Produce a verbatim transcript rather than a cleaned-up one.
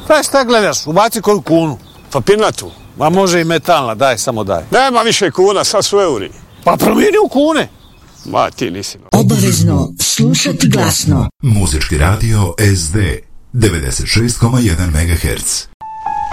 Pa šta gledaš, ubaci koju kunu. Papirnatu. Ma može i metalna, daj, samo daj. Nema više kuna, sad su euri. Pa promijeni u kune. Ma ti nisi. Obavezno slušati glasno. Muzički radio S D devedeset šest zarez jedan megaherca.